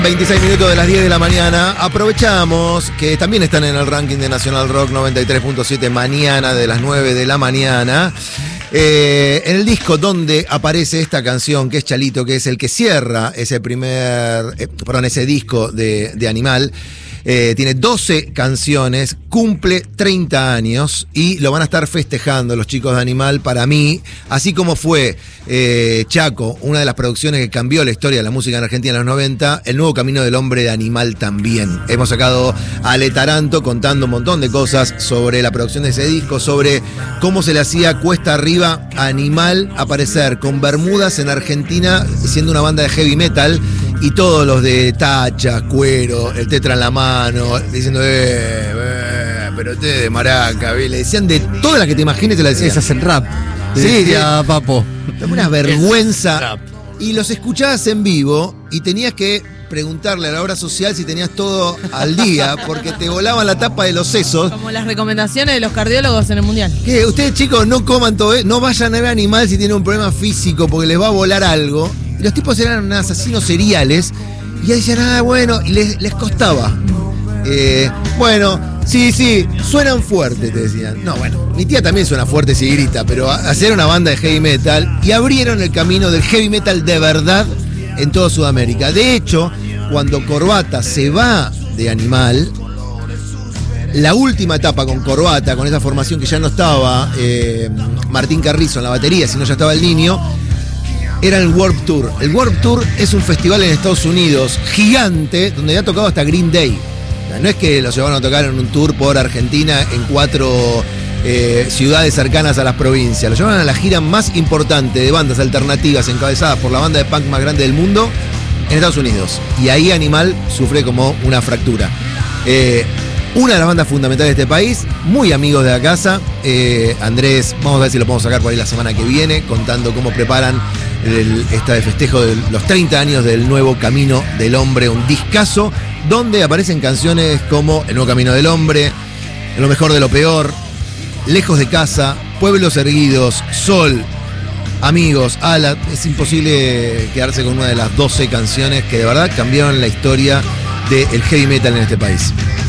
26 minutos de las 10 de la mañana. Aprovechamos que también están en el ranking de Nacional Rock 93.7 mañana de las 9 de la mañana. En el disco donde aparece esta canción, que es Chalito, que es el que cierra ese ese disco de Animal. Tiene 12 canciones, cumple 30 años y lo van a estar festejando los chicos de Animal. Para mí, así como fue Chaco, una de las producciones que cambió la historia de la música en Argentina en los 90, el nuevo camino del hombre de Animal también. Hemos sacado a Ale Taranto contando un montón de cosas sobre la producción de ese disco, sobre cómo se le hacía cuesta arriba a Animal aparecer con Bermudas en Argentina, siendo una banda de heavy metal. Y todos los de tacha, cuero, el tetra en la mano, diciendo, pero usted de maraca, le decían de todas las que te imagines, te la decían. Esas en rap. Sí, ya, papo. Una vergüenza. Y los escuchabas en vivo y tenías que preguntarle a la obra social si tenías todo al día, porque te volaban la tapa de los sesos. Como las recomendaciones de los cardiólogos en el mundial. Que ustedes, chicos, no coman todo, no vayan a ver Animal si tienen un problema físico, porque les va a volar algo. Y los tipos eran asesinos seriales. Y ahí decían, bueno, y les costaba. Bueno, sí, suenan fuerte, te decían. No, bueno, mi tía también suena fuerte si grita, pero hacer una banda de heavy metal y abrieron el camino del heavy metal de verdad en toda Sudamérica. De hecho, cuando Corbata se va de Animal, la última etapa con Corbata, con esa formación que ya no estaba Martín Carrizo en la batería, sino ya estaba el Niño, era el Warped Tour. El Warped Tour es un festival en Estados Unidos gigante, donde ya ha tocado hasta Green Day. No es que los llevaron a tocar en un tour por Argentina en 4 ciudades cercanas a las provincias. Los llevaron a la gira más importante de bandas alternativas encabezadas por la banda de punk más grande del mundo en Estados Unidos. Y ahí Animal sufre como una fractura. Una de las bandas fundamentales de este país, muy amigos de la casa. Andrés, vamos a ver si lo podemos sacar por ahí la semana que viene, contando cómo preparan este festejo de los 30 años del nuevo Camino del Hombre, un discazo donde aparecen canciones como El nuevo Camino del Hombre, Lo mejor de lo peor, Lejos de casa, Pueblos erguidos, Sol, Amigos, Ala. Es imposible quedarse con una de las 12 canciones que de verdad cambiaron la historia del heavy metal en este país.